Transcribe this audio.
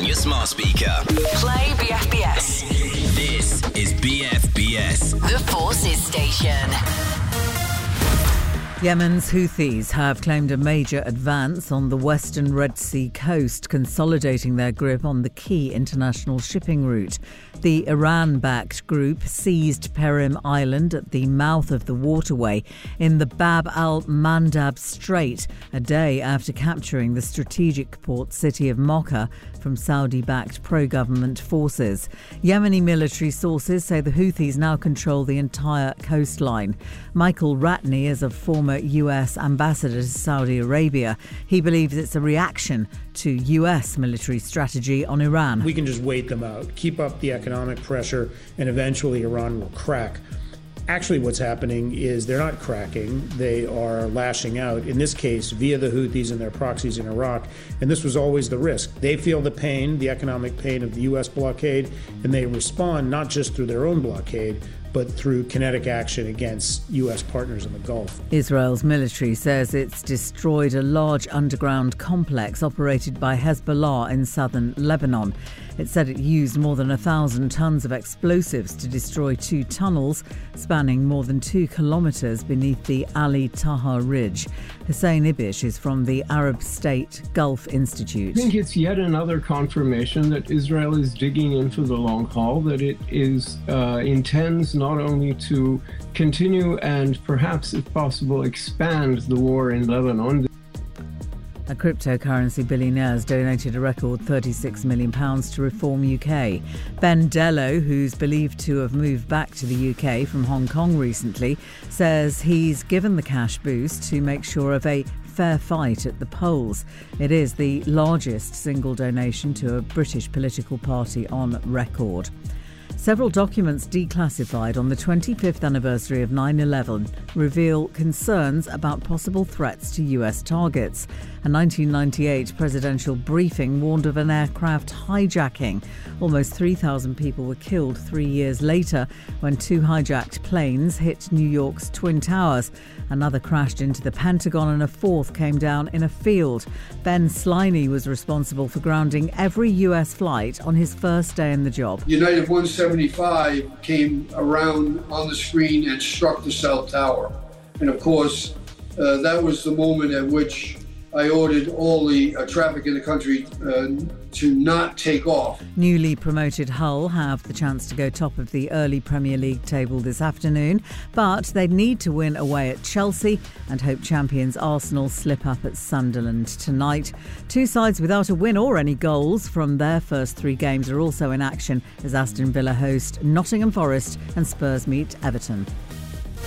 on your smart speaker. Play BFBS. This is BFBS. The Forces Station. Yemen's Houthis have claimed a major advance on the western Red Sea coast, consolidating their grip on the key international shipping route. The Iran-backed group seized Perim Island at the mouth of the waterway in the Bab al-Mandab Strait, a day after capturing the strategic port city of Mocha from Saudi-backed pro-government forces. Yemeni military sources say the Houthis now control the entire coastline. Michael Ratney is a former US ambassador to Saudi Arabia. He believes it's a reaction to US military strategy on Iran. We can just wait them out, keep up the economic pressure, and eventually Iran will crack. Actually, what's happening is they're not cracking, they are lashing out, in this case, via the Houthis and their proxies in Iraq. And this was always the risk. They feel the pain, the economic pain of the U.S. blockade, and they respond not just through their own blockade, but through kinetic action against U.S. partners in the Gulf. Israel's military says it's destroyed a large underground complex operated by Hezbollah in southern Lebanon. It said it used more than 1,000 tons of explosives to destroy 2 tunnels spanning more than 2 kilometres beneath the Ali Taha Ridge. Hussein Ibish is from the Arab State Gulf Institute. I think it's yet another confirmation that Israel is digging in for the long haul, that it intends not only to continue and perhaps, if possible, expand the war in Lebanon. A cryptocurrency billionaire has donated a record £36 million to Reform UK. Ben Dello, who's believed to have moved back to the UK from Hong Kong recently, says he's given the cash boost to make sure of a fair fight at the polls. It is the largest single donation to a British political party on record. Several documents declassified on the 25th anniversary of 9/11 reveal concerns about possible threats to US targets. A 1998 presidential briefing warned of an aircraft hijacking. Almost 3,000 people were killed 3 years later when 2 hijacked planes hit New York's Twin Towers. Another crashed into the Pentagon and a 4th came down in a field. Ben Sliney was responsible for grounding every US flight on his first day in the job. United 175 came around on the screen and struck the South Tower. And of course, that was the moment at which I ordered all the traffic in the country to not take off. Newly promoted Hull have the chance to go top of the early Premier League table this afternoon, but they'd need to win away at Chelsea and hope champions Arsenal slip up at Sunderland tonight. 2 sides without a win or any goals from their first 3 games are also in action as Aston Villa host Nottingham Forest and Spurs meet Everton.